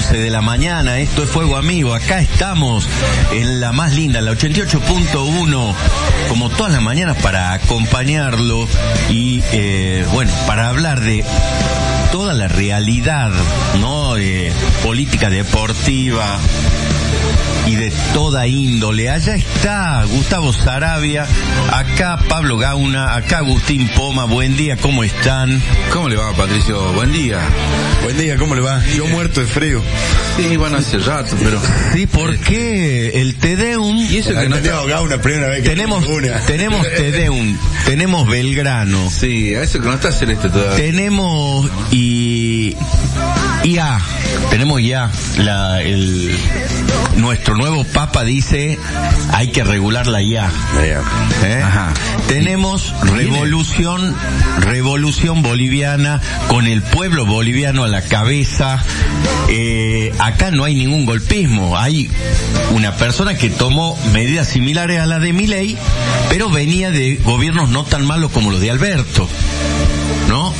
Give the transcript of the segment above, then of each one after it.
11 de la mañana, esto es Fuego Amigo, acá estamos en la más linda, la 88.1, como todas las mañanas para acompañarlo y para hablar de toda la realidad, ¿no? Política deportiva y de toda índole. Allá está Gustavo Saravia, acá Pablo Gauna, acá Agustín Poma. Buen día, ¿cómo están? ¿Cómo le va, Patricio? Buen día. Buen día, ¿cómo le va? Yo muerto de frío. Sí, bueno, hace rato, pero... Sí, porque el Tedeum... Y eso que no tenemos Gauna, primera vez que tenemos Tedeum, tenemos Belgrano. Sí, a eso que no está Celeste todavía. Tenemos nuestro nuevo Papa dice hay que regular la IA. Tenemos revolución boliviana con el pueblo boliviano a la cabeza. Acá no hay ningún golpismo, hay una persona que tomó medidas similares a las de Milei, pero venía de gobiernos no tan malos como los de Alberto, ¿no?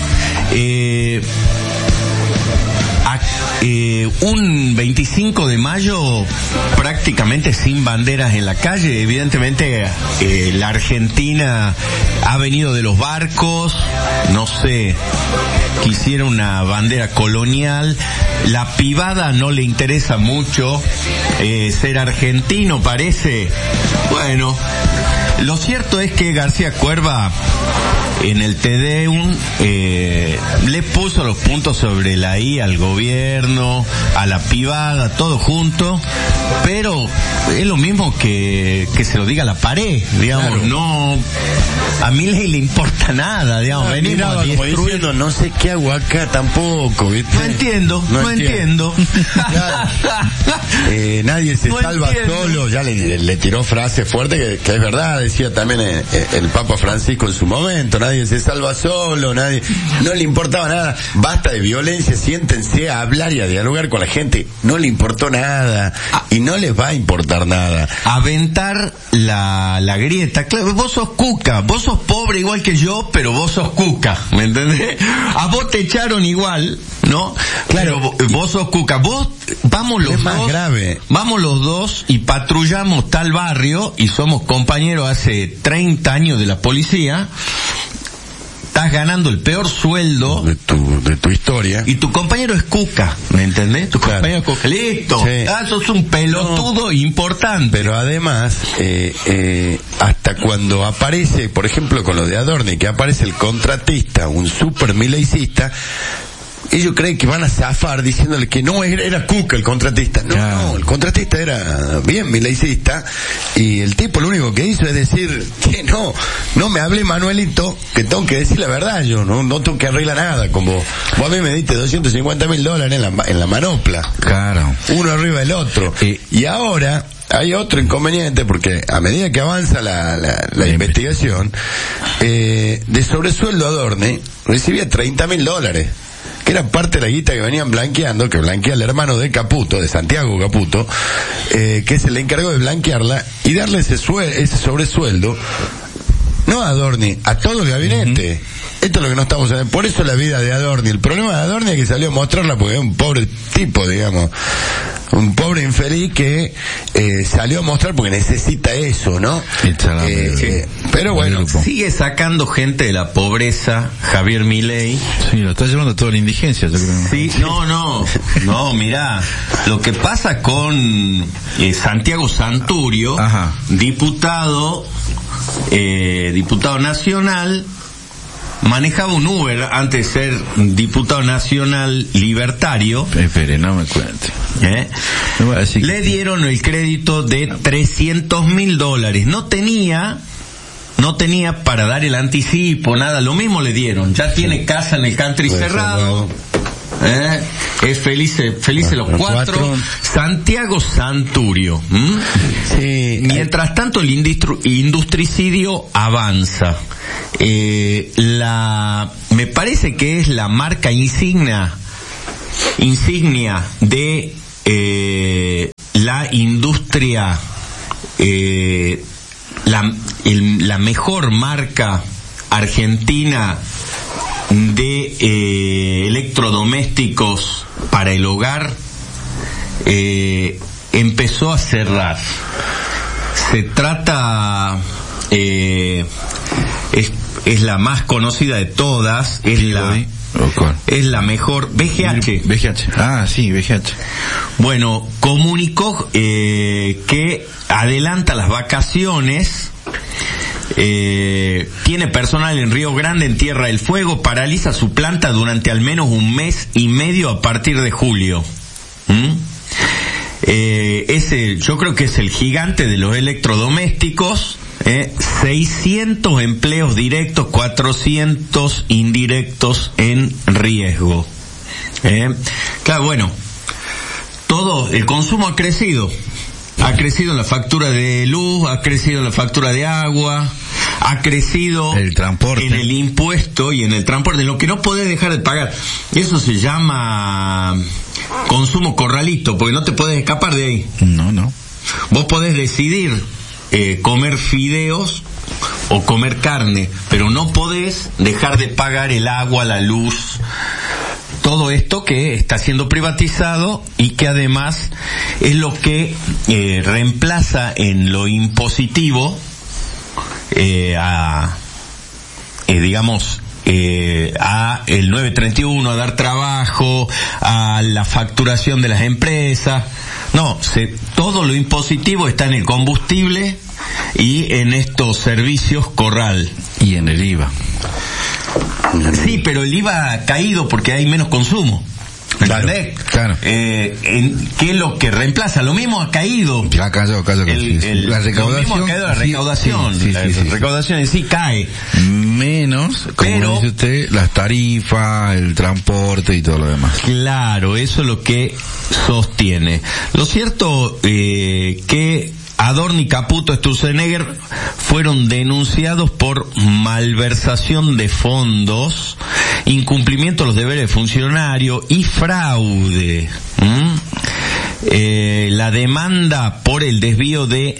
Un 25 de mayo prácticamente sin banderas en la calle. Evidentemente la Argentina ha venido de los barcos, no sé, quisiera una bandera colonial. La pibada no le interesa mucho ser argentino, parece. Bueno, lo cierto es que García Cuerva en el Tedeum le puso los puntos sobre la I al gobierno, a la pibada, todo junto, pero es lo mismo que se lo diga la pared, digamos. Claro. No, a Milei le importa nada, digamos. Venimos a destruir. No sé qué hago acá tampoco, ¿viste? No entiendo. Claro. Nadie se salva solo. Ya le tiró frase fuerte que es verdad, decía también el Papa Francisco en su momento. Nadie se salva solo, no le importaba nada. Basta de violencia, siéntense a hablar y a dialogar con la gente. No le importó nada y no les va a importar nada. Aventar la grieta. Claro, vos sos cuca, vos sos pobre igual que yo, pero vos sos cuca, ¿me entendés? A vos te echaron igual, ¿no? Claro, pero vos sos cuca. Vamos los dos y patrullamos tal barrio y somos compañeros hace 30 años de la policía. Estás ganando el peor sueldo de tu historia y tu compañero es cuca, ¿me entendés? Tu compañero es cuca, listo. Sí. Sos un pelotudo importante. Pero además hasta cuando aparece, por ejemplo con lo de Adorni, que aparece el contratista, un super mileicista, ellos creen que van a zafar diciéndole que no era cuca el contratista. No, el contratista era bien mileicista y el tipo lo único que hizo es decir que no me hable Manuelito, que tengo que decir la verdad, yo no tengo que arreglar nada, como vos a mí me diste $250,000 en la manopla. Claro. Uno arriba del otro. Y ahora hay otro inconveniente, porque a medida que avanza la investigación, de sobresueldo Adorni recibía $30,000. Que era parte de la guita que venían blanqueando, que blanquea el hermano de Caputo, de Santiago Caputo, que se le encargó de blanquearla y darle ese sobresueldo, no a Adorni, a todo el gabinete. Esto es lo que no estamos haciendo. Por eso la vida de Adorni. El problema de Adorni es que salió a mostrarla porque es un pobre tipo, digamos. Un pobre infeliz que salió a mostrar porque necesita eso, ¿no? Pero bueno, sigue sacando gente de la pobreza Javier Milei. Sí, lo está llevando a toda la indigencia, yo creo. Sí, no, mirá, lo que pasa con Santiago Santurio, diputado nacional, manejaba un Uber antes de ser diputado nacional libertario. Espere, no me cuente. Le dieron el crédito de $300,000. No tenía para dar el anticipo, nada. Lo mismo le dieron. Ya tiene casa en el country cerrado. Es felices los cuatro. Santiago Santurio. Sí. Mientras tanto el industricidio avanza. Me parece que es la marca insignia de la industria, la mejor marca argentina de electrodomésticos para el hogar empezó a cerrar. Se trata, es la más conocida de todas, es la mejor, VGH. Ah, sí, VGH. Bueno, comunicó que adelanta las vacaciones, tiene personal en Río Grande, en Tierra del Fuego, paraliza su planta durante al menos 1 mes y medio a partir de julio. Yo creo que es el gigante de los electrodomésticos. 600 empleos directos, 400 indirectos en riesgo. Claro, bueno, todo el consumo ha crecido la factura de luz, ha crecido la factura de agua, ha crecido el transporte, en el impuesto y en el transporte, lo que no podés dejar de pagar. Eso se llama consumo corralito, porque no te podés escapar de ahí. No. Vos podés decidir comer fideos o comer carne, pero no podés dejar de pagar el agua, la luz, todo esto que está siendo privatizado y que además es lo que reemplaza en lo impositivo a el 931, a dar trabajo, a la facturación de las empresas. No, todo lo impositivo está en el combustible y en estos servicios corral. Y en el IVA. Sí, pero el IVA ha caído porque hay menos consumo. ¿Entendés? Claro. ¿Qué es lo que reemplaza? Lo mismo ha caído. Ya cayó. La recaudación. Lo mismo ha caído la recaudación. Sí. La recaudación en sí cae. Menos, como dice usted, las tarifas, el transporte y todo lo demás. Claro, eso es lo que sostiene. Lo cierto que Adorni y Caputo Sturzenegger fueron denunciados por malversación de fondos, incumplimiento de los deberes de funcionario y fraude. La demanda por el desvío de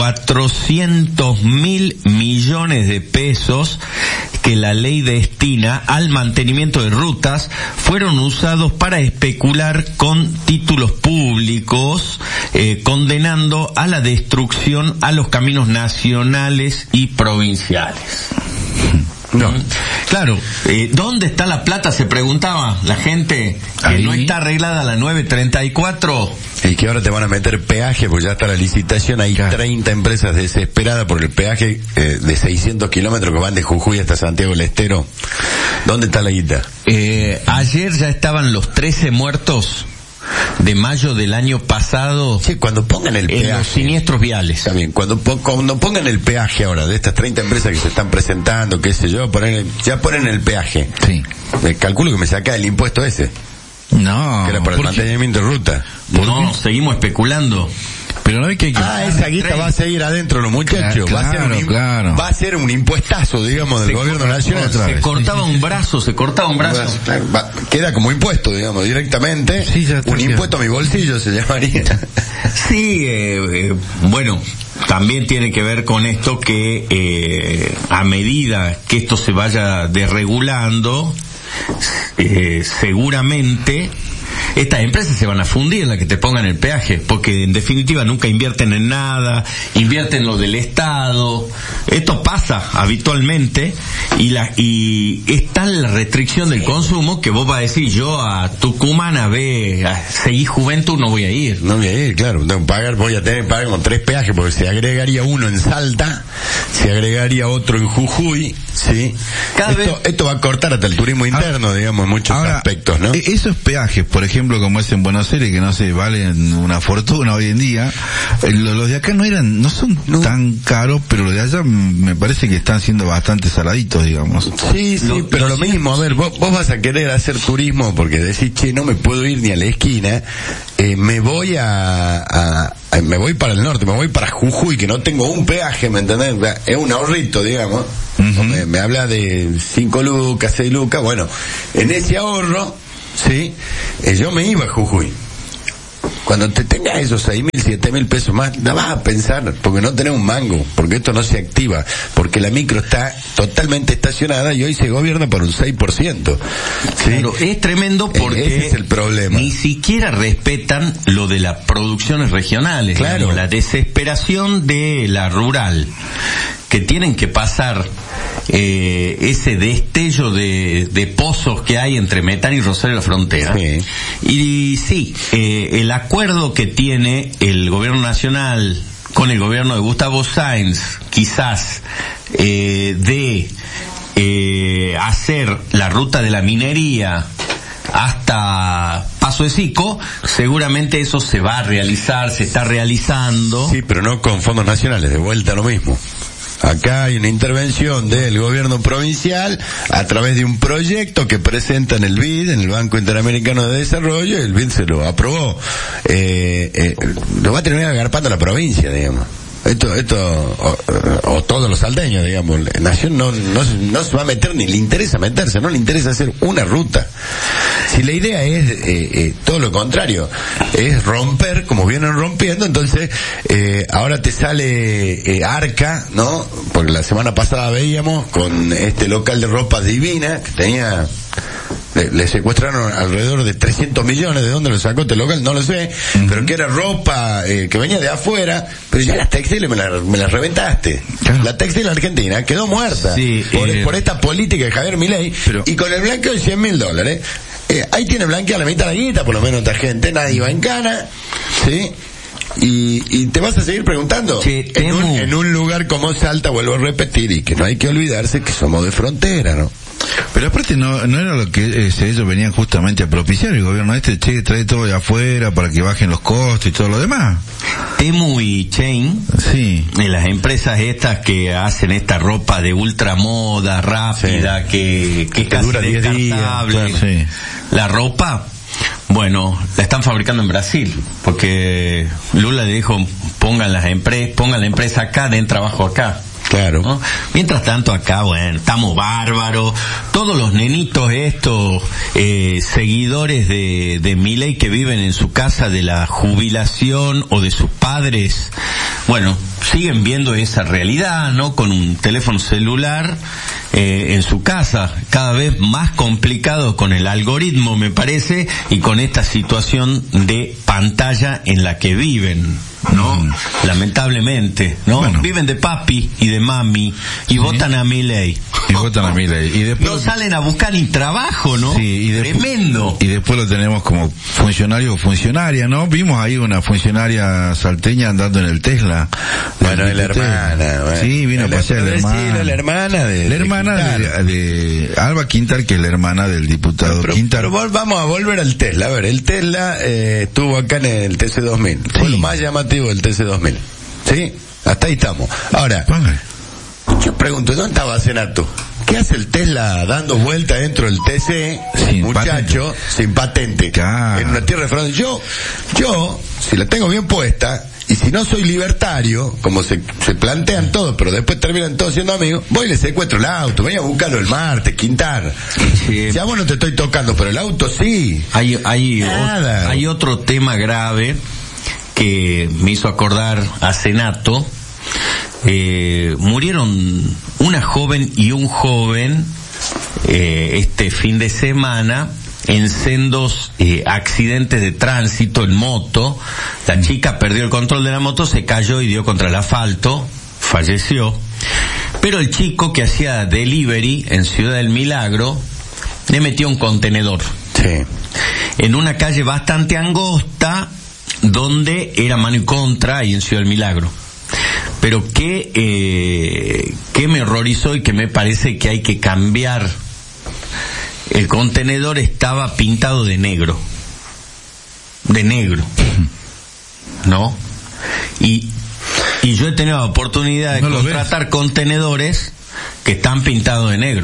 400.000 millones de pesos que la ley destina al mantenimiento de rutas fueron usados para especular con títulos públicos, condenando a la destrucción a los caminos nacionales y provinciales. No. Claro, ¿dónde está la plata? Se preguntaba la gente, que ahí no está arreglada la 934. Y que ahora te van a meter peaje, pues ya está la licitación, hay 30 empresas desesperadas por el peaje de 600 kilómetros que van de Jujuy hasta Santiago del Estero. ¿Dónde está la guita? Ayer ya estaban los 13 muertos de mayo del año pasado. Sí, cuando pongan el peaje. En los siniestros viales. Está bien, cuando pongan el peaje ahora, de estas 30 empresas que se están presentando, qué sé yo, ya ponen el peaje. Sí. Calculo que me saca el impuesto ese. No. Que era para el mantenimiento de ruta. No, seguimos especulando. Pero no hay que... esa guita va a seguir adentro, los muchachos. Claro. Va a ser un impuestazo, digamos, del gobierno nacional. Se cortaba un brazo. Queda como impuesto, digamos, directamente. Sí, un impuesto a mi bolsillo se llamaría. Sí, bueno, también tiene que ver con esto que a medida que esto se vaya desregulando, seguramente estas empresas se van a fundir en la que te pongan el peaje, porque en definitiva nunca invierten en nada, invierten lo del Estado. Esto pasa habitualmente y está la restricción del consumo, que vos vas a decir, yo a Tucumán a seguir Juventud no voy a ir. No voy a ir, claro, voy a tener que pagar con 3 peajes, porque se agregaría uno en Salta, se agregaría otro en Jujuy, ¿sí? Esto va a cortar hasta el turismo interno, digamos, en muchos aspectos, ¿no? Esos peajes, por ejemplo, como es en Buenos Aires, que no se valen una fortuna hoy en día, los de acá no son tan caros, pero los de allá me parece que están siendo bastante saladitos, digamos. Sí, pero lo mismo, a ver, vos vas a querer hacer turismo porque decís, che, no me puedo ir ni a la esquina, me voy para el norte, me voy para Jujuy, que no tengo un peaje, ¿me entendés? Es un ahorrito, digamos. Uh-huh. Me habla de 5 lucas, 6 lucas, bueno, en ese ahorro, sí, yo me iba a Jujuy. cuando te tengas esos 6.000, 7.000 pesos más, no vas a pensar, porque no tenés un mango, porque esto no se activa, porque la micro está totalmente estacionada y hoy se gobierna por un 6%. ¿Sí? Claro, es tremendo porque ese es el problema. Ni siquiera respetan lo de las producciones regionales, claro. Digamos, la desesperación de la rural, que tienen que pasar ese destello de pozos que hay entre Metán y Rosario de la Frontera. Sí. Y sí, el acuerdo que tiene el gobierno nacional con el gobierno de Gustavo Sáenz, quizás, de hacer la ruta de la minería hasta Paso de Sico, seguramente eso se va a realizar, se está realizando. Sí, pero no con fondos nacionales, de vuelta lo mismo. Acá hay una intervención del gobierno provincial a través de un proyecto que presenta en el BID, en el Banco Interamericano de Desarrollo, y el BID se lo aprobó. Lo va a terminar agarpando la provincia, digamos. O todos los salteños, digamos. La Nación no se va a meter, ni le interesa meterse, no le interesa hacer una ruta. Si la idea es todo lo contrario, es romper como vienen rompiendo, entonces ahora te sale Arca, ¿no? Porque la semana pasada veíamos con este local de ropa divina que tenía, le secuestraron alrededor de 300 millones, ¿de dónde lo sacó este local? No lo sé, pero que era ropa que venía de afuera, pero ya las textiles me las reventaste. Claro. La textil argentina quedó muerta, sí, por esta política de Javier Milei, y con el blanqueo de $100.000. Ahí tiene blanqueada la mitad de la guita, por lo menos esta gente, nadie va en cana, ¿sí? Y te vas a seguir preguntando. En un lugar como Salta, vuelvo a repetir, y que no hay que olvidarse que somos de frontera, ¿no? Pero aparte no era lo que ellos venían justamente a propiciar, el gobierno trae todo de afuera para que bajen los costos y todo lo demás. Temu y Chain, sí, de las empresas estas que hacen esta ropa de ultramoda rápida, sí, que casi dura 10 días, claro, sí. La ropa, bueno, la están fabricando en Brasil, porque Lula le dijo, pongan la empresa acá, den trabajo acá. Claro. ¿No? Mientras tanto acá, bueno, estamos bárbaros. Todos los nenitos estos, seguidores de Milei que viven en su casa de la jubilación o de sus padres, bueno, siguen viendo esa realidad, ¿no? Con un teléfono celular, en su casa, cada vez más complicado con el algoritmo, me parece, y con esta situación de pantalla en la que viven, ¿no? Lamentablemente, ¿no? Bueno. Viven de papi y de mami y votan a Milei. Y después no salen a buscar ni trabajo, ¿no? Sí, tremendo. Y después lo tenemos como funcionario o funcionaria, ¿no? Vimos ahí una funcionaria salteña andando en el Tesla. Bueno, la hermana. Bueno. Sí, vino a pasear la hermana. La hermana de Alba Quintal, que es la hermana del diputado Quintal. Pero vamos a volver al Tesla. A ver, el Tesla estuvo acá en el TC2000. Sí. Fue lo más llamativo del TC2000. ¿Sí? Hasta ahí estamos. Ahora, yo pregunto, ¿dónde estaba Senato? ¿Qué hace el Tesla dando vuelta dentro del TC, muchacho, sin patente? En una tierra de frontera. Yo, si la tengo bien puesta, y si no soy libertario, como se plantean todos, pero después terminan todos siendo amigos, voy y le secuestro el auto, voy a buscarlo el martes, Quintar. Sí. Si a vos no te estoy tocando, pero el auto sí. Hay otro tema grave que me hizo acordar a Senato. Murieron una joven y un joven este fin de semana en sendos accidentes de tránsito en moto. La chica perdió el control de la moto, se cayó y dio contra el asfalto, falleció. Pero el chico que hacía delivery en Ciudad del Milagro le metió un contenedor. Sí. En una calle bastante angosta donde era mano y contra y en Ciudad del Milagro. Pero que me horrorizó y que me parece que hay que cambiar. El contenedor estaba pintado de negro, ¿no? Y yo he tenido la oportunidad de contratar contenedores que están pintados de negro,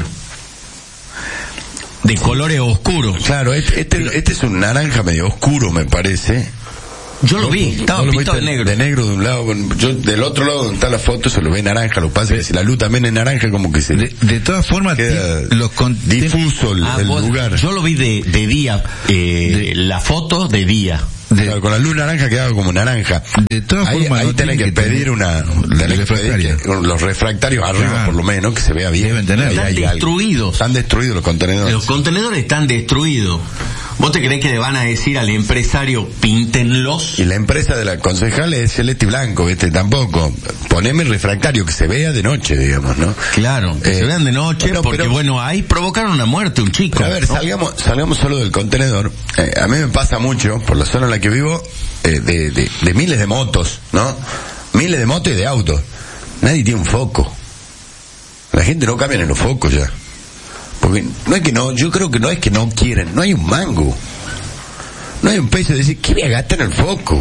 de colores oscuros. Claro, este es un naranja medio oscuro, me parece. Yo lo vi, estaba pintado de negro. De negro de un lado, yo del otro lado donde está la foto se lo ve naranja, lo que pasa es que si la luz también es naranja como que se... De todas formas, queda difuso el lugar. Yo lo vi de día, la foto de día. Claro, con la luz naranja quedaba como naranja. De todas formas, ahí tenés que pedir los refractarios arriba, claro, por lo menos, que se vea bien. Deben tener. Están destruidos. Están destruidos los contenedores. Los contenedores están destruidos. ¿Vos te creés que le van a decir al empresario, píntenlos? Y la empresa de la concejal es celeste y blanco, ¿viste? Tampoco. Poneme el refractario, que se vea de noche, digamos, ¿no? Claro, que se vean de noche, porque ahí provocaron una muerte, un chico. A ver, ¿no? salgamos solo del contenedor. A mí me pasa mucho, por la zona en la que vivo, de miles de motos, ¿no? Miles de motos y de autos. Nadie tiene un foco. La gente no cambia en los focos ya. Porque no es que no, yo creo que no es que no quieren, no hay un mango. No hay un peso de decir, ¿qué voy a gastar en el foco?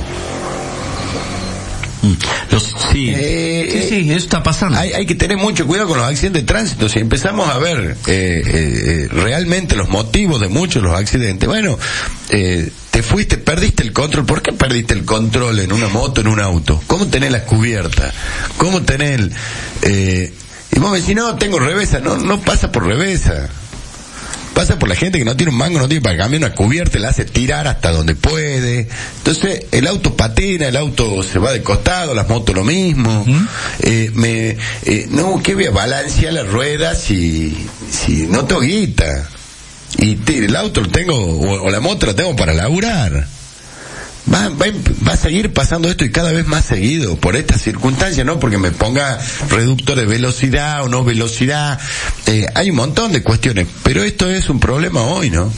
Sí, eso está pasando. Hay que tener mucho cuidado con los accidentes de tránsito. Si empezamos a ver realmente los motivos de muchos de los accidentes, bueno, te fuiste, perdiste el control. ¿Por qué perdiste el control en una moto, en un auto? ¿Cómo tenés las cubiertas? ¿Cómo tenés y vos me decís, no, tengo revesa? No pasa por revesa. Pasa por la gente que no tiene un mango, no tiene para cambiar una cubierta, la hace tirar hasta donde puede. Entonces, el auto patina, el auto se va de costado, las motos lo mismo. No, ¿qué voy a balancear las ruedas si no tengo guita? Y el auto lo tengo, o la moto la tengo para laburar. Va a seguir pasando esto y cada vez más seguido por estas circunstancias, no porque me ponga reductor de velocidad o no velocidad. Hay un montón de cuestiones, pero esto es un problema hoy, ¿no?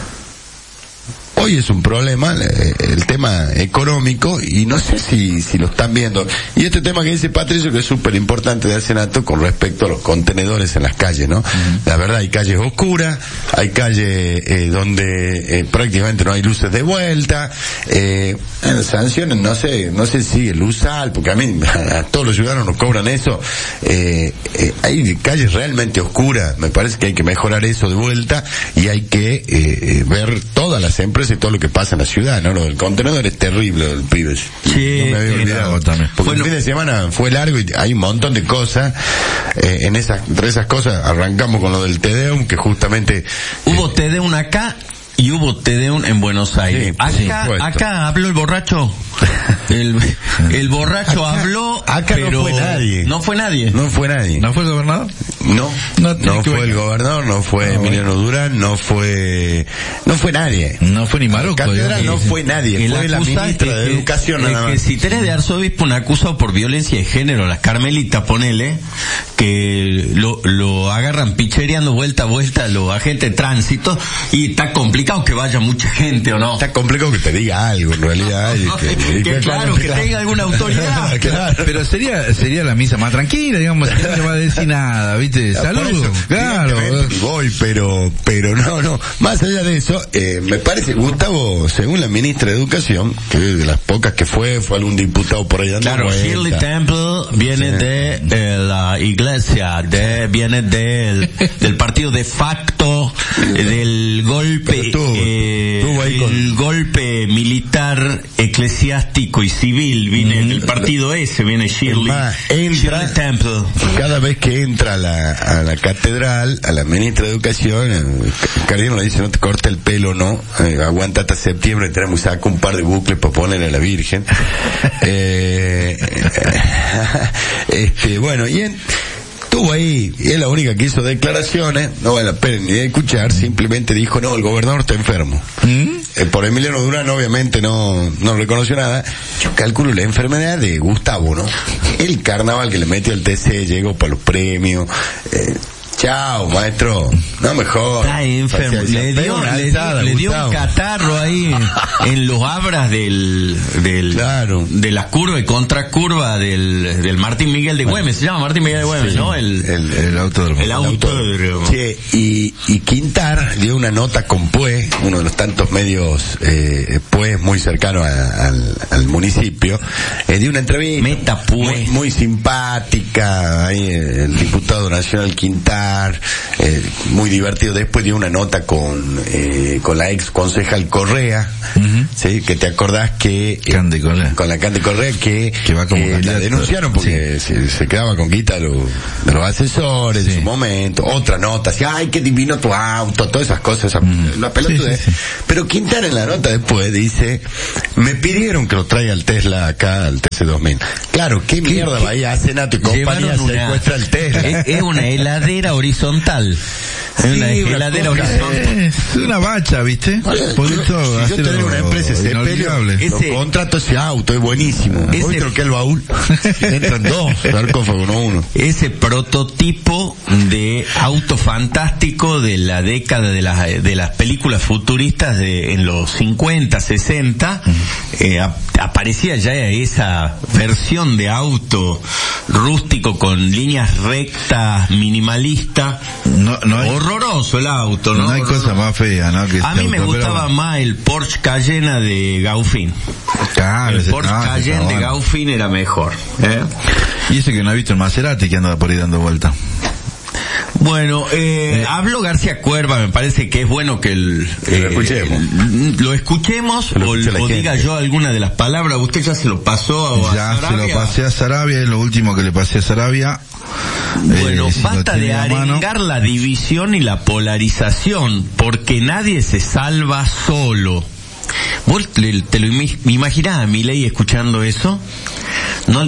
Hoy es un problema el tema económico, y no sé si lo están viendo. Y este tema que dice Patricio, que es súper importante de Arsenato con respecto a los contenedores en las calles, ¿no? La verdad, hay calles oscuras, hay calles donde prácticamente no hay luces de vuelta, sanciones, no sé si el USAL, porque a todos los ciudadanos nos cobran eso. Hay calles realmente oscuras, me parece que hay que mejorar eso de vuelta, y hay que ver todas las empresas y todo lo que pasa en la ciudad, ¿no? Lo del contenedor es terrible, el pibe. Sí, no me había olvidado también. Porque el fin de semana fue largo y hay un montón de cosas. Entre esas cosas arrancamos con lo del Tedeum, que justamente hubo Tedeum acá y hubo Tedeum en Buenos Aires. Sí, acá habló el borracho. El borracho acá, habló, acá pero no fue nadie. No fue nadie. ¿No fue nadie? ¿No fue el gobernador? No fue el gobernador, no fue Emiliano Durán, no fue nadie. No fue ni Marocco. Catedral no fue nadie, fue la ministra de Educación nada más. Que si tenés de arzobispo un acusado por violencia de género, las carmelitas, ponele, que lo agarran pichereando vuelta a vuelta los agentes de tránsito, y está complicado que vaya mucha gente, ¿o no? Está complicado que te diga algo, en realidad. Claro, que tenga alguna autoridad. Claro. Pero sería la misa más tranquila, digamos, que no le va a decir nada, ¿viste? Saludos. Claro. Voy, pero no. Más allá de eso, me parece, Gustavo, según la ministra de Educación, que de las pocas que fue algún diputado por ahí dando vuelta. Shirley Temple viene de la iglesia, viene del partido de facto, del golpe, el golpe militar, eclesiástico y civil, viene del partido ese, viene Shirley Temple. Cada vez que entra a la catedral, a la ministra de Educación, Cardino le dice, no te corte el pelo, no, aguanta hasta septiembre, tenemos que sacar un par de bucles para ponerle a la Virgen. Bueno, y estuvo ahí, y es la única que hizo declaraciones, no vale la pena ni de escuchar, simplemente dijo, no, el gobernador está enfermo. Por Emiliano Durán obviamente no reconoció nada. Yo calculo la enfermedad de Gustavo, ¿no? El carnaval que le metió al TC, llegó para los premios, chao, maestro, no me jodas. Está enfermo. Le dio un catarro ahí en los abras claro, de la curva y contracurva del Martín Miguel de Güemes. Se llama Martín Miguel de Güemes, sí, ¿no? El autódromo. El autódromo. Sí, y Quintar dio una nota con Pue, uno de los tantos medios Pue muy cercano al municipio, dio una entrevista muy simpática, ahí el diputado nacional Quintar, hablar, muy divertido. Después dio una nota con la ex concejal Correa, ¿sí? Que te acordás que con la Cande Correa que va como la denunciaron porque se quedaba con guita de los asesores en su momento. Otra nota, así, ay, qué divino tu auto, todas esas cosas, la pelota Pero Quintana en la nota después dice, me pidieron que lo traiga el Tesla acá, al TC2000. Claro, qué mierda va a ir a Senato y compañía secuestra el Tesla. Es una heladera horizontal. Es una heladera horizontal. Es una bacha, ¿viste? Si yo tengo una empresa, ese contrato ese auto, es buenísimo. ¿Viste lo que es el baúl? Entran dos sarcófagos, no uno. Ese prototipo de auto fantástico de la década de las películas futuristas en los 50, 60, aparecía ya esa versión de auto rústico con líneas rectas, minimalista. Horroroso el auto, ¿no? No hay cosa más fea, ¿no? A mí me gustaba más el Porsche Cayenne de Gauffin. Claro, el Porsche Cayenne de Gauffin era mejor. Y ese que no ha visto el Maserati que anda por ahí dando vuelta. Bueno, habló García Cuerva, me parece que es bueno que lo escuchemos o diga yo alguna de las palabras. Usted ya se lo pasó a Sarabia. Se lo pasé a Sarabia, es lo último que le pasé a Sarabia. Bueno, basta de arengar la división y la polarización, porque nadie se salva solo. ¿Vos te lo imaginás a Milei escuchando eso? No,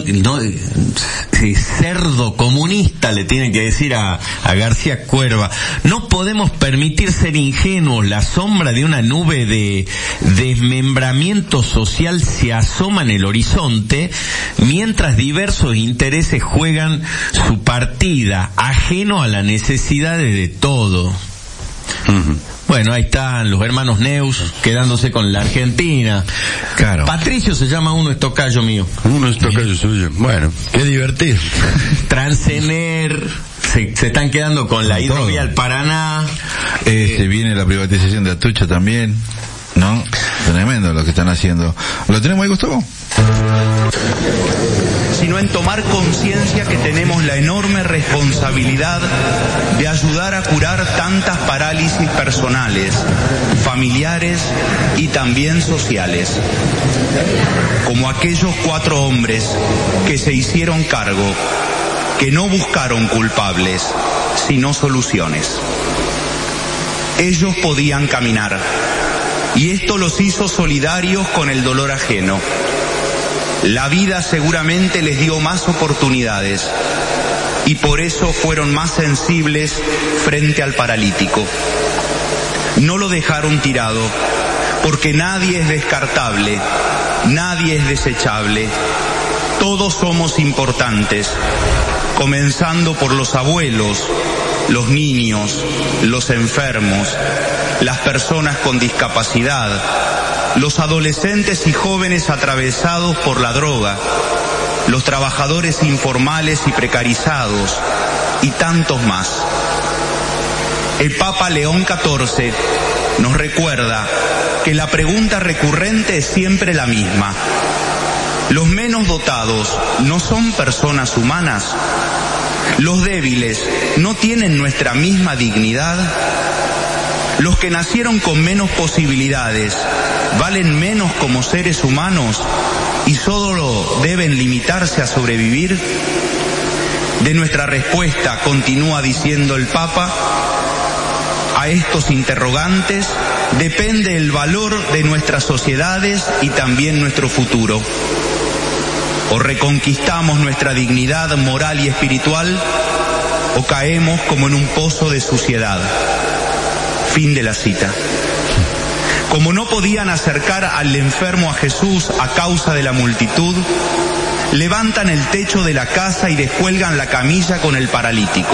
cerdo comunista le tiene que decir a García Cuerva. No podemos permitir ser ingenuos. La sombra de una nube de desmembramiento social se asoma en el horizonte, mientras diversos intereses juegan su partida, ajeno a las necesidades de todo. Bueno, ahí están los hermanos Neus quedándose con la Argentina. Claro. Patricio se llama uno, es tocayo mío. Uno es tocayo suyo. Bueno, qué divertido. Transener, se están quedando con la hidrovía al Paraná. Se viene la privatización de Atucha también, ¿no? Tremendo lo que están haciendo. ¿Lo tenemos ahí, Gustavo? Sino en tomar conciencia que tenemos la enorme responsabilidad de ayudar a curar tantas parálisis personales, familiares y también sociales, como aquellos 4 hombres que se hicieron cargo, que no buscaron culpables, sino soluciones. Ellos podían caminar, y esto los hizo solidarios con el dolor ajeno. La vida seguramente les dio más oportunidades y por eso fueron más sensibles frente al paralítico. No lo dejaron tirado, porque nadie es descartable, nadie es desechable. Todos somos importantes, comenzando por los abuelos, los niños, los enfermos, las personas con discapacidad, los adolescentes y jóvenes atravesados por la droga, los trabajadores informales y precarizados, y tantos más. El Papa León XIV nos recuerda que la pregunta recurrente es siempre la misma. ¿Los menos dotados no son personas humanas? ¿Los débiles no tienen nuestra misma dignidad? ¿Los que nacieron con menos posibilidades valen menos como seres humanos y solo deben limitarse a sobrevivir? De nuestra respuesta, continúa diciendo el Papa, a estos interrogantes depende el valor de nuestras sociedades y también nuestro futuro. O reconquistamos nuestra dignidad moral y espiritual, o caemos como en un pozo de suciedad. Fin de la cita. Como no podían acercar al enfermo a Jesús a causa de la multitud, levantan el techo de la casa y descuelgan la camilla con el paralítico.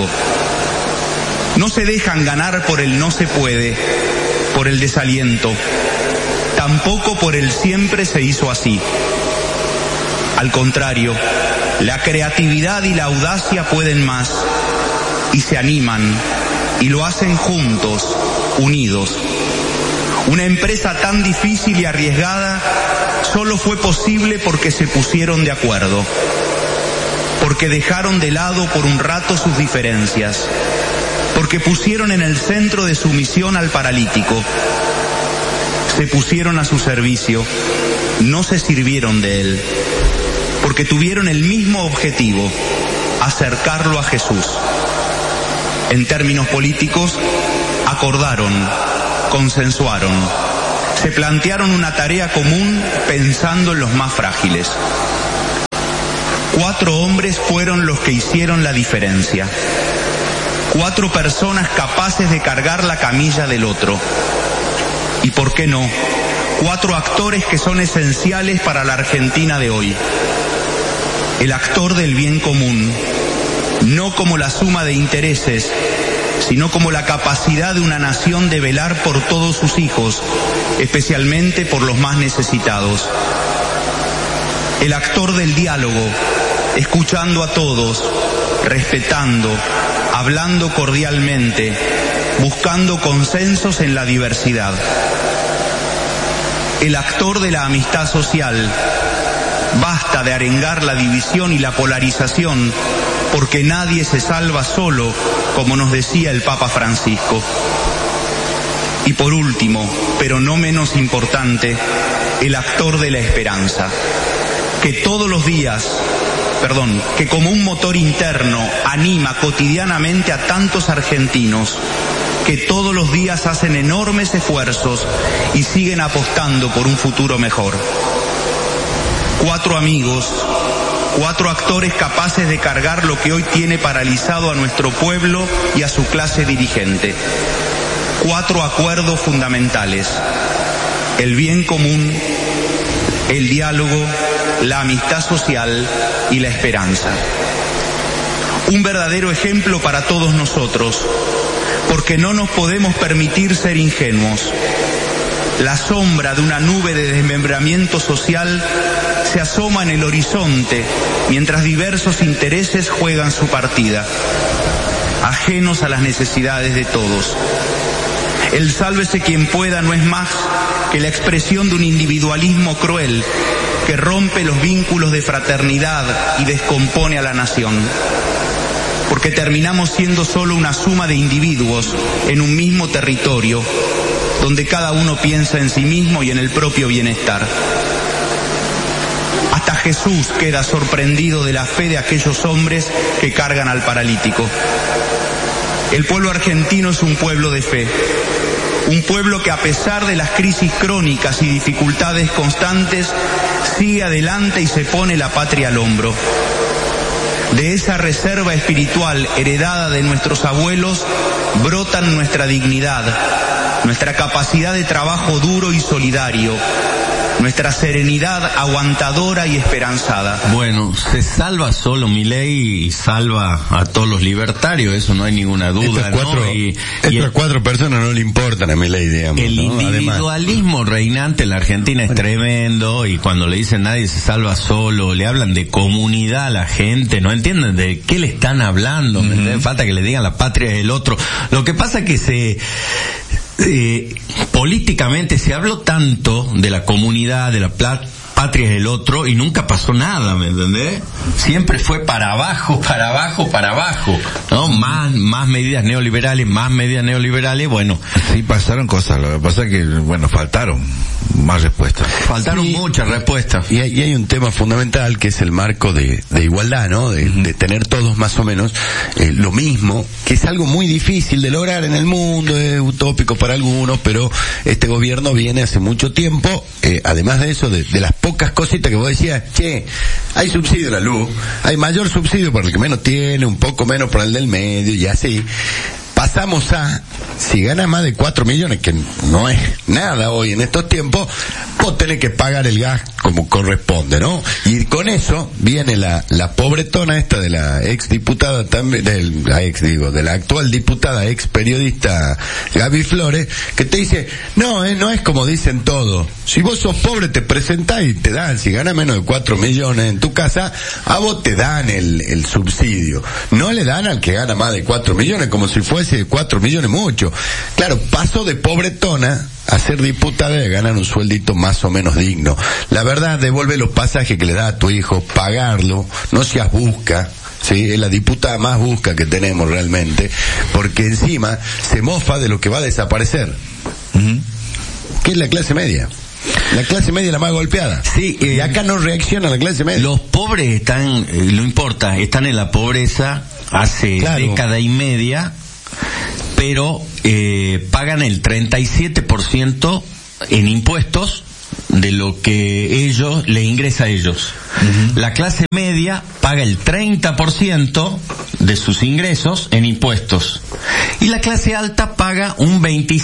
No se dejan ganar por el no se puede, por el desaliento, tampoco por el siempre se hizo así. Al contrario, la creatividad y la audacia pueden más, y se animan, y lo hacen juntos, unidos. Una empresa tan difícil y arriesgada solo fue posible porque se pusieron de acuerdo, porque dejaron de lado por un rato sus diferencias, porque pusieron en el centro de su misión al paralítico. Se pusieron a su servicio, no se sirvieron de él, porque tuvieron el mismo objetivo, acercarlo a Jesús. En términos políticos, acordaron, consensuaron, se plantearon una tarea común pensando en los más frágiles. 4 hombres fueron los que hicieron la diferencia. 4 personas capaces de cargar la camilla del otro. Y por qué no, 4 actores que son esenciales para la Argentina de hoy. El actor del bien común, no como la suma de intereses, sino como la capacidad de una nación de velar por todos sus hijos, especialmente por los más necesitados. El actor del diálogo, escuchando a todos, respetando, hablando cordialmente, buscando consensos en la diversidad. El actor de la amistad social, basta de arengar la división y la polarización, porque nadie se salva solo, como nos decía el Papa Francisco. Y por último, pero no menos importante, el actor de la esperanza, que todos los días, que como un motor interno anima cotidianamente a tantos argentinos que todos los días hacen enormes esfuerzos y siguen apostando por un futuro mejor. 4 amigos, 4 actores capaces de cargar lo que hoy tiene paralizado a nuestro pueblo y a su clase dirigente. 4 acuerdos fundamentales: el bien común, el diálogo, la amistad social y la esperanza. Un verdadero ejemplo para todos nosotros, porque no nos podemos permitir ser ingenuos. La sombra de una nube de desmembramiento social se asoma en el horizonte mientras diversos intereses juegan su partida, ajenos a las necesidades de todos. El sálvese quien pueda no es más que la expresión de un individualismo cruel que rompe los vínculos de fraternidad y descompone a la nación. Porque terminamos siendo solo una suma de individuos en un mismo territorio, donde cada uno piensa en sí mismo y en el propio bienestar. Hasta Jesús queda sorprendido de la fe de aquellos hombres que cargan al paralítico. El pueblo argentino es un pueblo de fe, un pueblo que a pesar de las crisis crónicas y dificultades constantes, sigue adelante y se pone la patria al hombro. De esa reserva espiritual heredada de nuestros abuelos brotan nuestra dignidad, nuestra capacidad de trabajo duro y solidario, nuestra serenidad aguantadora y esperanzada. Bueno, se salva solo Milei y salva a todos los libertarios, eso no hay ninguna duda, Estas 4 personas no le importan a Milei, digamos. El individualismo reinante en la Argentina es tremendo, y cuando le dicen nadie se salva solo, le hablan de comunidad a la gente, no entienden de qué le están hablando, falta que le digan la patria es el otro. Lo que pasa es que políticamente se habló tanto de la comunidad, de la patria es el otro, y nunca pasó nada, ¿me entendés? Siempre fue para abajo, ¿no? Más medidas neoliberales, bueno. Sí pasaron cosas, lo que pasa es que, faltaron más respuestas. Faltaron muchas respuestas. Y hay un tema fundamental que es el marco de igualdad, ¿no? De tener todos más o menos lo mismo, que es algo muy difícil de lograr en el mundo, es utópico para algunos, pero este gobierno viene hace mucho tiempo, además de eso, de las pocas cositas que vos decías, hay subsidio a la luz, hay mayor subsidio para el que menos tiene, un poco menos para el del medio, y así. Pasamos a, si gana más de 4 millones, que no es nada hoy en estos tiempos, vos tenés que pagar el gas como corresponde, ¿no? Y con eso viene la pobretona esta de la ex diputada también, de la actual diputada, ex periodista Gaby Flores, que te dice, no es como dicen todos. Si vos sos pobre te presentás y te dan, si ganas menos de 4 millones en tu casa, a vos te dan el subsidio. No le dan al que gana más de 4 millones, como si fuese 4 millones mucho. Claro, pasó de pobretona a ser diputada y ganar un sueldito más o menos digno. La verdad, devuelve los pasajes que le da a tu hijo, pagarlo, no seas busca. ¿sí? Es la disputa más busca que tenemos realmente, porque encima se mofa de lo que va a desaparecer, que es la clase media. La clase media es la más golpeada. Sí, y acá no reacciona la clase media. Los pobres están, no importa, están en la pobreza hace década y media, pero pagan el 37% en impuestos de lo que les ingresa a ellos. La clase media paga el 30% de sus ingresos en impuestos. Y la clase alta paga un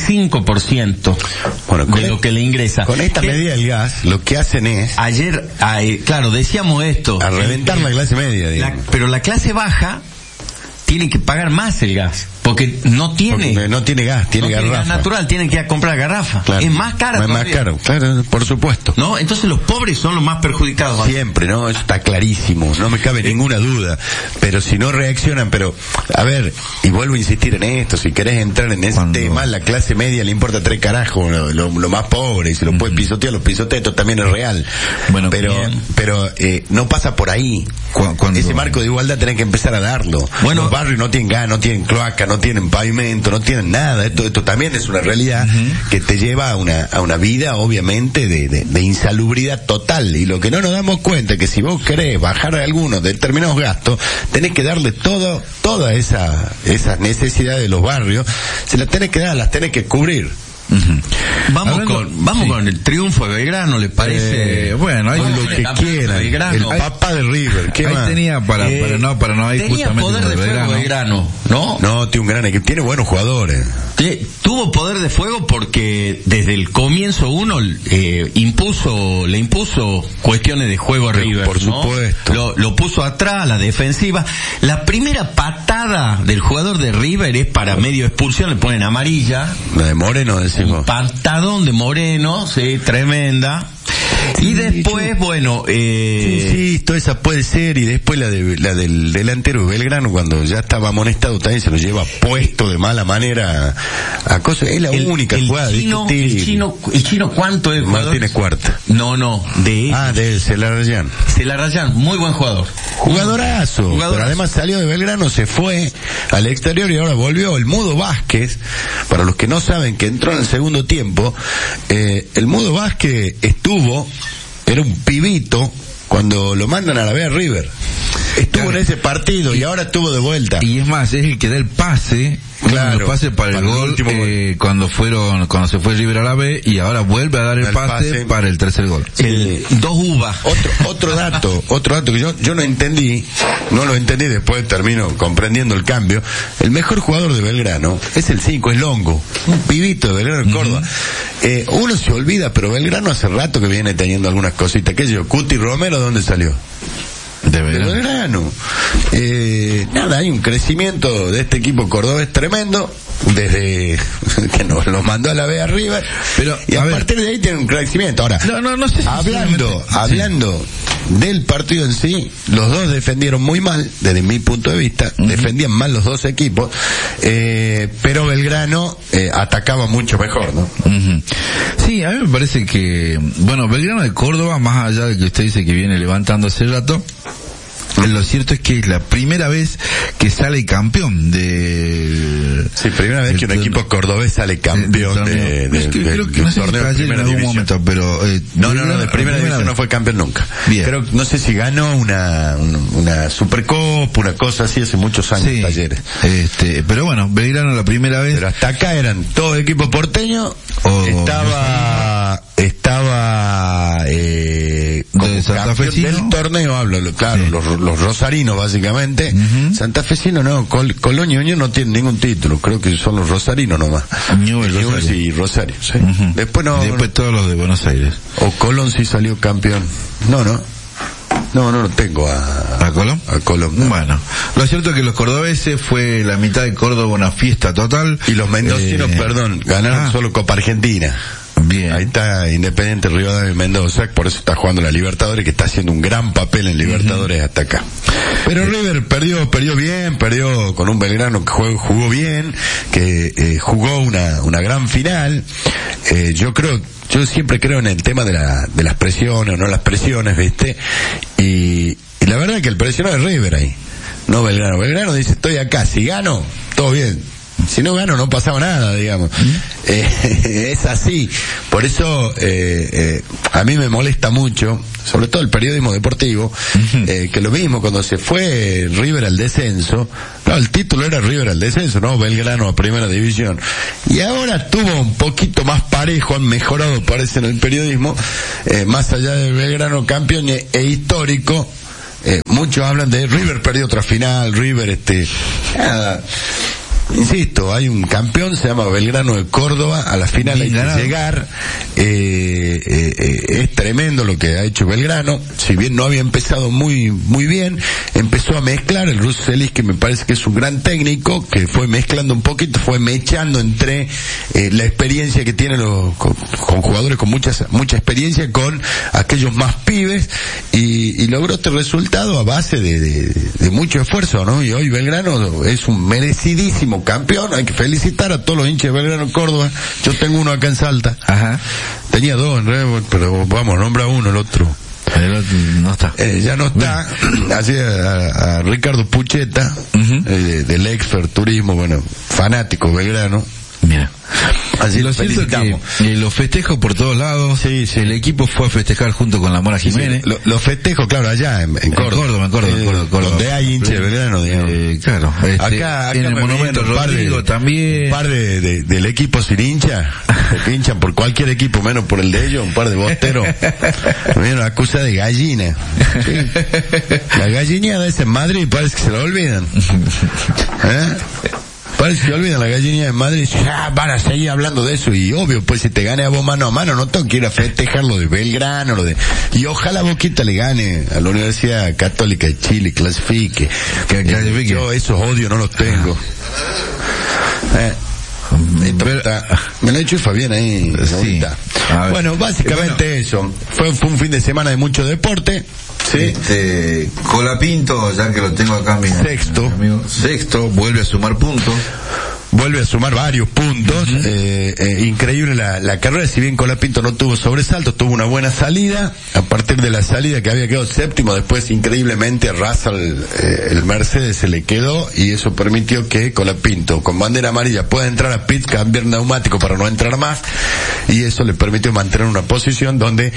25% de lo que le ingresa. Con esta medida del gas, lo que hacen es... Ayer, claro, decíamos esto. A reventar la clase media, pero la clase baja tiene que pagar más el gas. Porque no tiene gas, tiene garrafa. Gas natural, tienen que ir a comprar garrafa. Claro. Es más caro. Es más caro, claro, por supuesto. ¿No? Entonces los pobres son los más perjudicados. Siempre, ¿no? Eso está clarísimo, no me cabe ninguna duda. Pero si no reaccionan, a ver, y vuelvo a insistir en esto, si querés entrar en ese tema, la clase media le importa 3 carajos, lo más pobre, y si lo puede pisotear, los pisotea, esto también es real. Bueno, pero no pasa por ahí. Ese marco de igualdad tenés que empezar a darlo. Bueno, los barrios no tienen gas, no tienen cloaca, no tienen pavimento, no tienen nada. Esto también es una realidad que te lleva a una vida, obviamente, de insalubridad total. Y lo que no nos damos cuenta es que si vos querés bajar algunos determinados gastos, tenés que darle toda esas necesidades de los barrios, se las tenés que dar, las tenés que cubrir. Vamos con el triunfo de Belgrano, ¿le parece? Bueno, hay lo que quieran. El papá de River. ¿Qué ahí más? tenía para no ir tenía justamente poder de fuego Belgrano, ¿no? No, tiene un gran equipo, tiene buenos jugadores. Tuvo poder de fuego porque desde el comienzo le impuso cuestiones de juego a River. Por supuesto. Lo puso atrás, la defensiva. La primera patada del jugador de River es para medio expulsión, le ponen amarilla. La de Moreno, decimos. Un patadón de Moreno, sí, tremenda. Y después, bueno, insisto, esa puede ser, y después la del delantero Belgrano, cuando ya estaba amonestado, también se lo lleva puesto de mala manera a cosas. Es la única jugada. El chino, ¿cuánto es? Martínez Cuarta. No, de Celarayán. Celarayán, muy buen jugador. Jugadorazo. Pero además salió de Belgrano, se fue al exterior y ahora volvió. El Mudo Vázquez, para los que no saben que entró en el segundo tiempo, el Mudo Vázquez era un pibito cuando lo mandan a la B a River. Estuvo en ese partido y ahora estuvo de vuelta. Y es más, es el que da el pase, el pase para el gol, cuando se fue River a la B, y ahora vuelve a dar el pase para el tercer gol. Dos uvas. Otro dato que yo no lo entendí, después termino comprendiendo el cambio. El mejor jugador de Belgrano es el 5, es Longo, un pibito de Belgrano en Córdoba. Uno se olvida, pero Belgrano hace rato que viene teniendo algunas cositas. ¿Qué sé yo? Cuti Romero, ¿dónde salió? De Belgrano. Nada, hay un crecimiento de este equipo cordobés tremendo desde que nos lo mandó a la B a River, y a partir de ahí tiene un crecimiento. Ahora, no sé si hablando del partido en sí, los dos defendieron muy mal, desde mi punto de vista, defendían mal los dos equipos, pero Belgrano atacaba mucho mejor, ¿no? Sí, a mí me parece que, Belgrano de Córdoba, más allá de que usted dice que viene levantando hace rato, lo cierto es que es la primera vez que sale campeón primera vez que un equipo cordobés sale campeón creo que no sé si ayer en algún momento, pero no, de primera división no fue campeón nunca. Bien. Pero no sé si ganó una Supercopa, una cosa así, hace muchos años. Talleres. Pero Belgrano la primera vez. Pero hasta acá eran todo equipo porteño. Estaba como santafesino del torneo, hablo, claro, los rosarinos básicamente. Santafesino no, Colón y Unión no tienen ningún título, creo que son los rosarinos nomás. Newell's y Rosario, sí. Después todos los de Buenos Aires. O Colón sí salió campeón. No lo tengo a Colón. A Colón. No. Bueno, lo cierto es que los cordobeses fue la mitad de Córdoba una fiesta total. Y los mendocinos, ganaron solo Copa Argentina. Bien. Ahí está Independiente Rivadavia y Mendoza, por eso está jugando la Libertadores, que está haciendo un gran papel en Libertadores hasta acá. Pero River perdió bien, perdió con un Belgrano que jugó bien, que jugó una gran final. Yo siempre creo en el tema de las presiones o no las presiones, ¿viste? Y la verdad que el presionó es River ahí. no Belgrano. Belgrano dice, estoy acá, si gano, todo bien. Si no gano, no pasaba nada, digamos. Es así. Por eso, a mí me molesta mucho, sobre todo el periodismo deportivo, que lo mismo, cuando se fue River al descenso, no, el título era River al descenso, no Belgrano a primera división. Y ahora tuvo un poquito más parejo, han mejorado, parece, en el periodismo, más allá de Belgrano campeón e histórico. Muchos hablan de River perdió otra final, River insisto, hay un campeón, se llama Belgrano de Córdoba, a la final hay que llegar, es tremendo lo que ha hecho Belgrano, si bien no había empezado muy bien, empezó a mezclar, el ruso Celis, que me parece que es un gran técnico, que fue mezclando un poquito, fue mechando entre la experiencia que tienen con jugadores con mucha experiencia, con aquellos más pibes, y logró este resultado a base de mucho esfuerzo, ¿no? Y hoy Belgrano es un merecidísimo campeón, hay que felicitar a todos los hinchas de Belgrano Córdoba. Yo tengo uno acá en Salta. Ajá. Tenía dos en realidad, pero vamos, nombra uno, el otro. El otro no está. Ya no está. Así a Ricardo Pucheta, del Expert Turismo, bueno, fanático Belgrano. Mira. Así lo felicitamos. Los festejos por todos lados. Sí. El equipo fue a festejar junto con la Mora Jiménez. Sí. Los festejos, claro, allá en Córdoba. En Córdoba. Donde hay hinchas de Belgrano, digamos. Claro. Acá en el monumento Rodrigo también. Un par del equipo sin hincha, porque hinchan por cualquier equipo, menos por el de ellos, un par de bosteros. Me dieron la acusa de gallina. Sí. La gallinada esa en Madrid parece que se la olvidan. Parece que olvidan la gallinilla de Madrid y van a seguir hablando de eso, y obvio, pues si te gane a vos mano a mano, no tengo que ir a festejar lo de Belgrano, y ojalá Boquita le gane a la Universidad Católica de Chile, clasifique. Yo esos odios no los tengo. Me lo ha dicho Fabián ahí. Sí. Bueno, básicamente eso. Fue un fin de semana de mucho deporte. Sí. Colapinto, ya que lo tengo acá, sexto, vuelve a sumar puntos. Vuelve a sumar varios puntos. Increíble la carrera, si bien Colapinto no tuvo sobresalto, tuvo una buena salida. A partir de la salida, que había quedado séptimo, después increíblemente Russell, el Mercedes se le quedó, y eso permitió que Colapinto, con bandera amarilla, pueda entrar a pits, cambiar neumático para no entrar más, y eso le permitió mantener una posición donde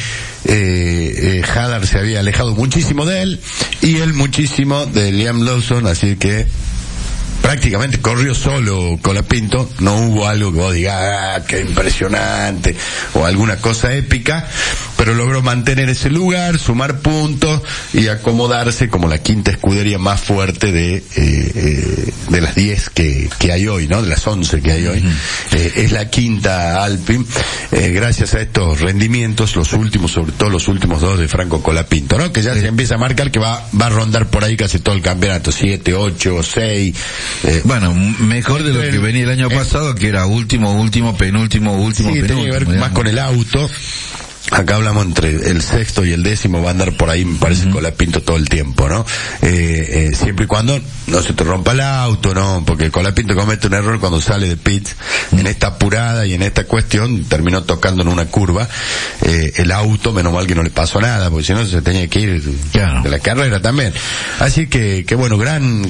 Hadar se había alejado muchísimo de él, y él muchísimo de Liam Lawson, así que prácticamente corrió solo Colapinto, no hubo algo que vos digas, qué impresionante, o alguna cosa épica, pero logró mantener ese lugar, sumar puntos y acomodarse como la quinta escudería más fuerte de las 10 que hay hoy, ¿no? De las 11 que hay hoy. Es la quinta Alpine, gracias a estos rendimientos, los últimos, sobre todo los últimos dos de Franco Colapinto, ¿no? Que ya se empieza a marcar que va a rondar por ahí casi todo el campeonato, 7, 8, 6, bueno, mejor de lo que venía el año pasado, que era último, penúltimo. Sí, tenía que ver más con el auto. Acá hablamos entre el sexto y el décimo, va a andar por ahí, me parece, Colapinto todo el tiempo, ¿no? Siempre y cuando no se te rompa el auto, ¿no? Porque Colapinto comete un error cuando sale de pits, en esta apurada y en esta cuestión, terminó tocando en una curva, el auto, menos mal que no le pasó nada, porque si no se tenía que ir de la carrera también. Así que bueno, gran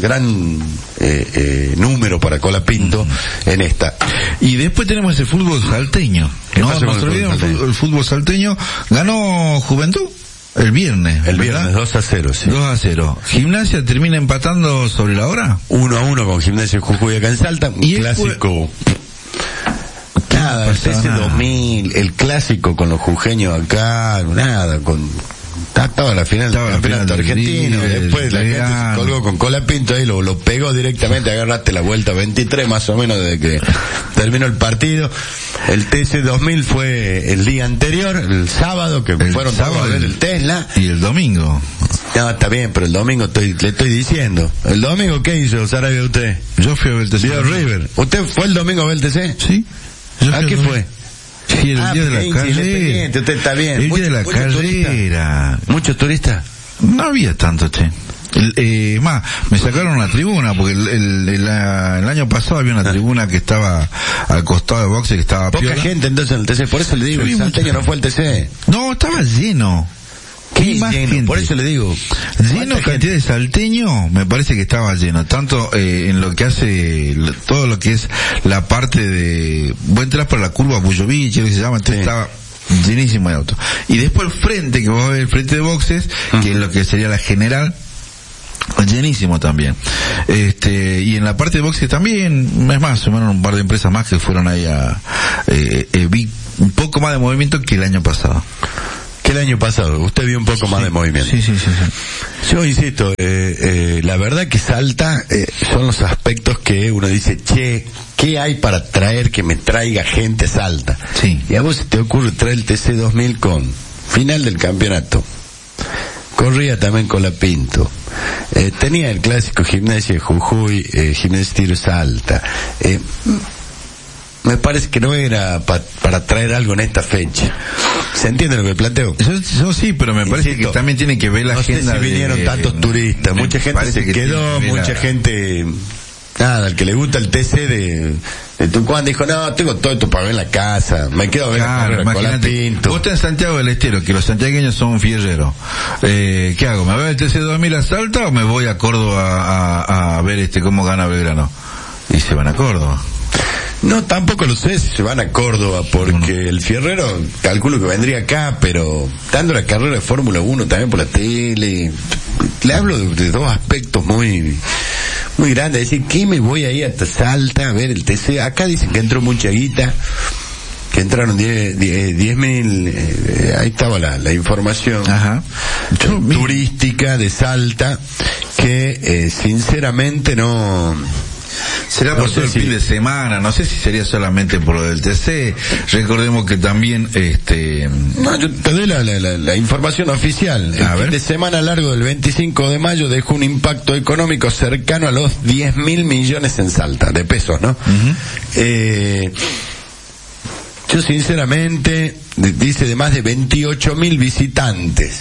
número para Colapinto en esta. Y después tenemos el fútbol salteño. No nos olvidemos, el fútbol salteño ganó Juventud el viernes. El viernes 2-0, sí. 2-0. Gimnasia termina empatando sobre la hora. 1-1 con Gimnasia Jujuy acá en Salta. Un clásico. Nada, el TC2000, el clásico con los jujeños acá, nada, estaba la final del campeonato argentino, después la gente se colgó con Colapinto ahí, lo pegó directamente, agarraste la vuelta 23 más o menos desde que terminó el partido. El TC2000 fue el día anterior, el sábado, que fueron todos a ver el Tesla. Y el domingo. No, está bien, pero el domingo le estoy diciendo. ¿El domingo qué hizo, Sarabia, usted? Yo fui a ver el TC. ¿Vio River? ¿Usted fue el domingo a ver el TC? Sí. ¿A qué fue? Sí, el día de la carrera. Usted está bien. El día de la carrera. ¿Muchos turistas? No había tanto, che. Más, me sacaron una tribuna, porque el año pasado había una tribuna que estaba al costado de boxe, que estaba poca gente entonces en el TC, por eso le digo, el salteño no fue el TC. No, estaba lleno. Más lleno, gente. por eso le digo, lleno cantidad de salteño, me parece que estaba lleno, tanto en lo que hace todo lo que es la parte de vos entras por la curva Buyovich, lo que se llama, entonces estaba llenísimo de autos. Y después el frente, que vos ves el frente de boxes, que es lo que sería la general, llenísimo también. Y en la parte de boxes también, es más, sumaron un par de empresas más que fueron ahí vi un poco más de movimiento que el año pasado. Que el año pasado, usted vio un poco más de movimiento. Sí. Yo insisto, la verdad que Salta son los aspectos que uno dice, che, ¿qué hay para traer que me traiga gente a Salta? Sí. Y a vos se te ocurre traer el TC2000 con final del campeonato. Corría también con la Pinto. Tenía el clásico Gimnasia de Jujuy, Gimnasia Tiro Salta. Me parece que no era para traer algo en esta fecha. ¿Se entiende lo que planteo? Yo sí, pero me parece que también tiene que ver la agenda. No sé si vinieron tantos turistas, mucha gente se quedó, mucha gente, nada, el que le gusta el TC de Tucumán dijo, no, tengo todo esto para ver en la casa, me quedo a ver con la Pinto. Vos estás en Santiago del Estero, que los santiagueños son fierreros. ¿Qué hago? ¿Me voy al TC2000 a Salta o me voy a Córdoba a ver cómo gana Belgrano? Y se van a Córdoba. No, tampoco lo sé si se van a Córdoba, porque el fierrero calculo que vendría acá, pero dando la carrera de Fórmula 1 también por la tele, le hablo de dos aspectos muy grandes, es decir, ¿qué me voy ahí hasta Salta a ver el TC? Acá dicen que entró mucha guita, que entraron 10.000, ahí estaba la información turística de Salta, que sinceramente no... Será por todo el fin de semana, no sé si sería solamente por lo del TC. Recordemos que también No, yo te doy la información oficial. El fin de semana largo del 25 de mayo dejó un impacto económico cercano a los 10.000 millones en Salta, de pesos, ¿no? Yo sinceramente, dice de más de 28.000 visitantes.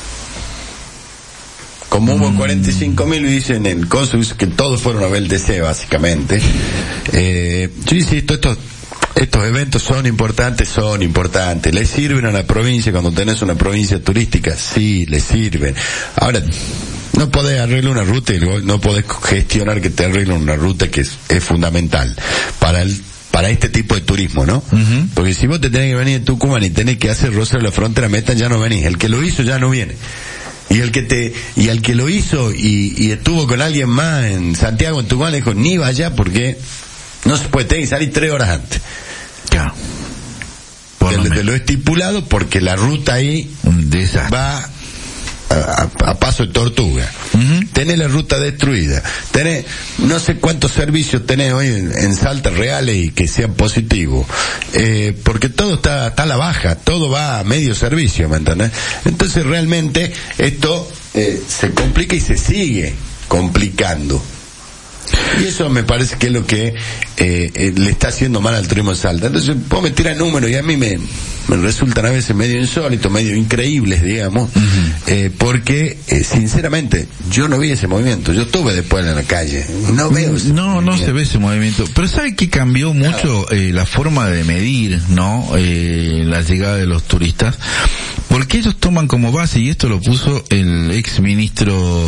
Como hubo 45.000, dicen el cónsul, que todos fueron a ver el TC, básicamente. Yo insisto, estos eventos son importantes. ¿Les sirven a la provincia cuando tenés una provincia turística? Sí, les sirven. Ahora, no podés arreglar una ruta y no podés gestionar que te arreglen una ruta que es fundamental para este tipo de turismo, ¿no? Porque si vos te tenés que venir de Tucumán y tenés que hacer Rosario la Frontera Meta, ya no venís. El que lo hizo ya no viene. Y el que lo hizo y estuvo con alguien más en Santiago, en Tucumán, le dijo, ni vaya porque no se puede, tener que salir 3 horas antes. Claro. De lo estipulado, porque la ruta ahí va a paso de tortuga. Tenés la ruta destruida. Tenés, no sé cuántos servicios tenés hoy en Salta reales y que sean positivos. Porque todo está a la baja, todo va a medio servicio, ¿me entendés? Entonces realmente esto se complica y se sigue complicando. Y eso me parece que es lo que le está haciendo mal al turismo de Salta. Entonces vos me tiras números y a mí me resultan a veces medio insólitos, medio increíbles, digamos, porque sinceramente yo no vi ese movimiento. Yo estuve después en la calle, no veo ese movimiento. No se ve ese movimiento. Pero ¿sabe que cambió mucho la forma de medir, no, la llegada de los turistas? Porque ellos toman como base, y esto lo puso el ex ministro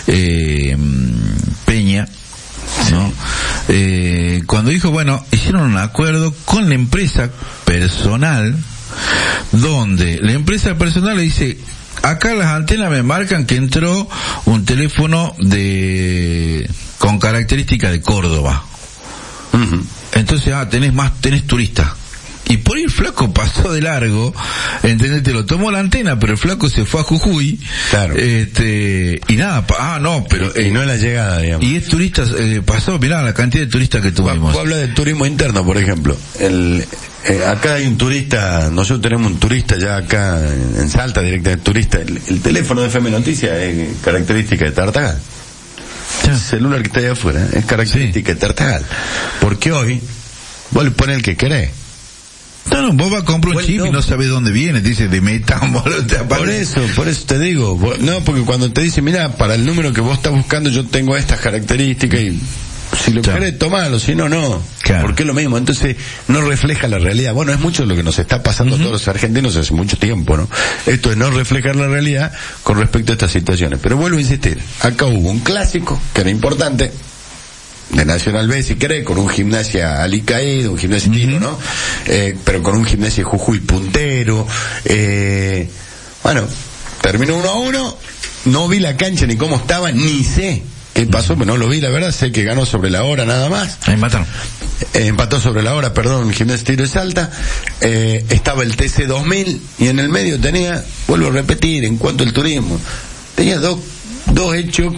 Peña, ¿no? Cuando dijo, bueno, hicieron un acuerdo con la empresa personal, donde la empresa personal le dice, acá las antenas me marcan que entró un teléfono con característica de Córdoba. Entonces, tenés turistas. Y por ahí el flaco pasó de largo, ¿entendés? Te lo tomó la antena, pero el flaco se fue a Jujuy. Claro. Y nada, y no es la llegada, digamos. Y es turistas, pasó, mirá la cantidad de turistas que tuvimos. Vos hablas del turismo interno, por ejemplo. Acá hay un turista, nosotros tenemos un turista ya acá en Salta, directamente turista. El teléfono de FM Noticias es característica de Tartagal. El celular que está allá afuera es característica de Tartagal. Porque hoy, vos le pones el que querés. No, vos vas a comprar un chip y no sabes dónde viene, te dice de Meta, por eso te digo, no, porque cuando te dice, mira, para el número que vos estás buscando yo tengo estas características y Si lo querés, tomalo, si no, no. Claro. Porque es lo mismo. Entonces, no refleja la realidad. Bueno, es mucho lo que nos está pasando a todos los argentinos hace mucho tiempo, ¿no? Esto es no reflejar la realidad con respecto a estas situaciones. Pero vuelvo a insistir. Acá hubo un clásico, que era importante, de Nacional B, si querés, con un Gimnasia alicaído, un Gimnasia tiro, ¿no? Pero con un Gimnasia Jujuy puntero. Bueno, terminó 1-1. No vi la cancha ni cómo estaba, ni sé qué pasó, pero no lo vi, la verdad. Sé que ganó sobre la hora nada más. Empató sobre la hora, perdón, Gimnasia Tiro de Salta. Estaba el TC 2000 y en el medio tenía, vuelvo a repetir, en cuanto al turismo, tenía dos hechos